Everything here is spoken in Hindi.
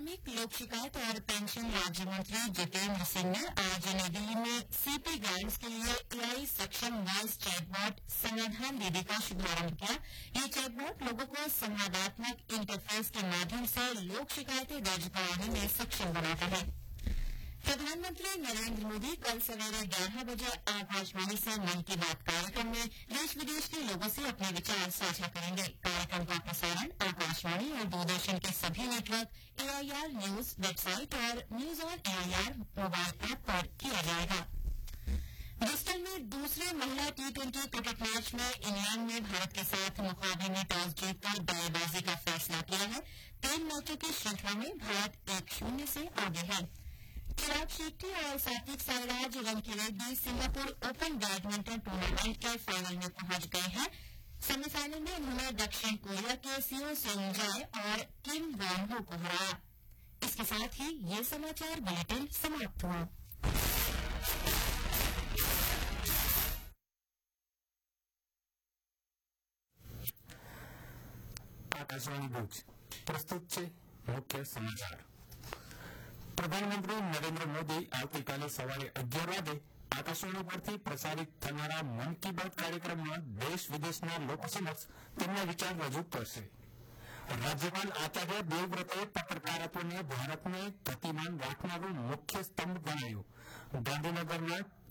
कार्मिक लोक शिकायत और पेंशन राज्य मंत्री जितेंद्र सिंह ने आज नई दिल्ली में सीपी गाइड्स के लिए एआई सक्षम वॉइस चैटबॉट समाधान दीदी का शुभारंभ किया। ये चैटबॉट लोगों को संवादात्मक इंटरफेस के माध्यम से लोक शिकायतें दर्ज कराने में सक्षम बनाता है। प्रधानमंत्री नरेंद्र मोदी कल सवेरे 11 बजे आकाशवाणी से मन की बात कार्यक्रम में देश विदेश के लोगों से अपने विचार साझा करेंगे। कार्यक्रम का प्रसारण आकाशवाणी और दूरदर्शन के सभी नेटवर्क, एआईआर न्यूज वेबसाइट और news on AIR mobile app पर किया जाएगा। ब्रिस्टल में दूसरे महिला T20 क्रिकेट मैच में इंग्लैंड ने भारत के साथ मुकाबले में टॉस जीतकर बल्लेबाजी का फैसला किया है। 3 मैचों की श्रृंखला में भारत 1-0 से आगे है। चिराग शेट्टी और Satwik Sairaj Rankireddy Singapore open badminton tournament के फाइनल में पहुंच गए हैं। सेमीफाइनल में उन्होंने दक्षिण कोरिया के सियो सेंजाई और किम वॉन हो को हराया। इसके साथ ही ये समाचार बुलेटिन समाप्त हुआ। આકાશવાણી ભુજ પ્રસ્તુત છે મુખ્ય સમાચાર। પ્રધાનમંત્રી નરેન્દ્ર મોદી આવતીકાલે સવારે 11 વાગે આકાશવાણી પરથી પ્રસારિત થનારા મન કી બાત કાર્યક્રમમાં દેશ વિદેશના લોકો સમક્ષ તેમના વિચાર રજૂ કરશે। રાજ્યપાલ આચાર્ય દેવવ્રતે પત્રકારત્વને ભારતને ગતિમાન રાખનારું મુખ્ય સ્તંભ ગણાયું। ગાંધીનગરના